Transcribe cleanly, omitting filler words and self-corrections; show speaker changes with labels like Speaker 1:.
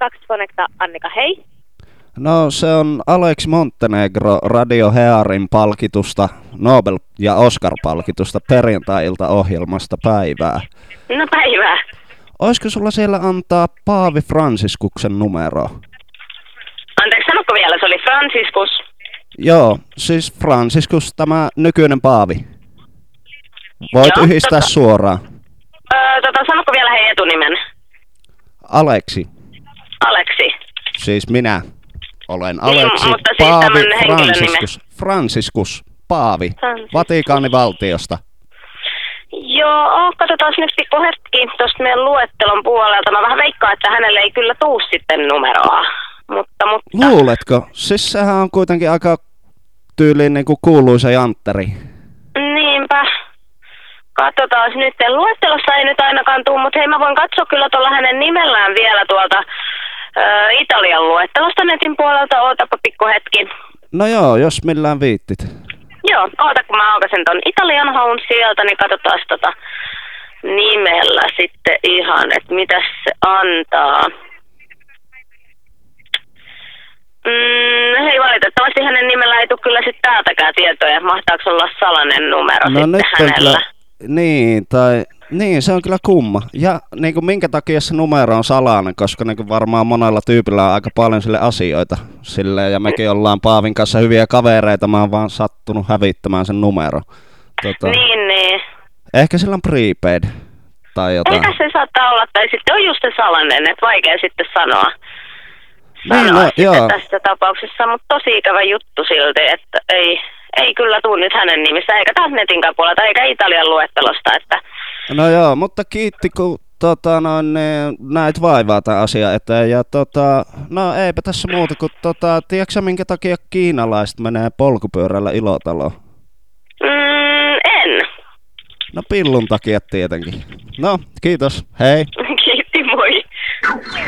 Speaker 1: Connecta, Annika, hei.
Speaker 2: No se on Alex Montenegro Radio Hearin palkitusta Nobel- ja Oscar-palkitusta perjantai-iltaohjelmasta päivää.
Speaker 1: No päivää.
Speaker 2: Olisiko sulla siellä antaa Paavi Fransiskuksen numeroa?
Speaker 1: Anteeksi, sanotko vielä, se oli Franciscus?
Speaker 2: Joo, siis Franciscus, tämä nykyinen Paavi. Voit
Speaker 1: Joo,
Speaker 2: yhdistää suoraan.
Speaker 1: Sanotko vielä hei etunimen?
Speaker 2: Aleksi.
Speaker 1: Aleksi.
Speaker 2: Siis minä olen Aleksi
Speaker 1: mutta siis
Speaker 2: Paavi
Speaker 1: tämän henkilön
Speaker 2: Franciscus. Franciscus Paavi
Speaker 1: Franciscus.
Speaker 2: Vatikaanivaltiosta.
Speaker 1: Joo, katsotaan nyt pikku hetki tuosta meidän luettelon puolelta. Mä vähän veikkaan, että hänelle ei kyllä tuu sitten numeroa. Mutta...
Speaker 2: Luuletko? Siis sehän on kuitenkin aika tyyliin niin kuin kuuluisa jantteri.
Speaker 1: Niinpä. Katsotaan nyt. Luettelossa ei nyt ainakaan tuu, mutta hei, mä voin katsoa kyllä tuolla hänen nimellään vielä tuolta Italian luettelosta netin puolelta. Ootapa pikku hetki.
Speaker 2: No joo, jos millään viittit.
Speaker 1: Joo, oota kun mä aukasen ton Italian haun sieltä, niin katsotaan nimellä sitten ihan, että mitä se antaa. Hei, valitettavasti hänen nimellä ei tule kyllä sitten täältäkään tietoja, mahtaako olla salainen numero
Speaker 2: No
Speaker 1: sitten
Speaker 2: nyt
Speaker 1: hänellä.
Speaker 2: Niin, se on kyllä kumma. Ja niin kuin minkä takia se numero on salainen, koska niin kuin varmaan monella tyypillä on aika paljon sille asioita. Silleen, ja mekin ollaan Paavin kanssa hyviä kavereita, mä oon vaan sattunut hävittämään sen numero.
Speaker 1: Niin.
Speaker 2: Ehkä sillä on prepaid tai jotain.
Speaker 1: Eikä se saattaa olla, tai sitten on just se salainen, että vaikea sitten sanoa.
Speaker 2: Joo.
Speaker 1: Tässä tapauksessa, mutta tosi ikävä juttu silti, että ei kyllä tuu nyt hänen nimissä, eikä taas netin puolelta, eikä Italian luettelosta, että...
Speaker 2: No joo, mutta kiitti kun näit vaivaa tämän asian eteen ja no eipä tässä muuta kuin tiedätkö minkä takia kiinalaiset menee polkupyörällä Ilotaloon?
Speaker 1: En.
Speaker 2: No pillun takia tietenkin. No, kiitos, hei.